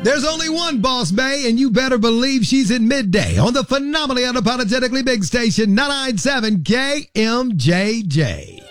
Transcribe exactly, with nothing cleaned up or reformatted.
There's only one Boss Bae, and you better believe she's in midday on the phenomenally unapologetically big station, nine ninety-seven K M J J.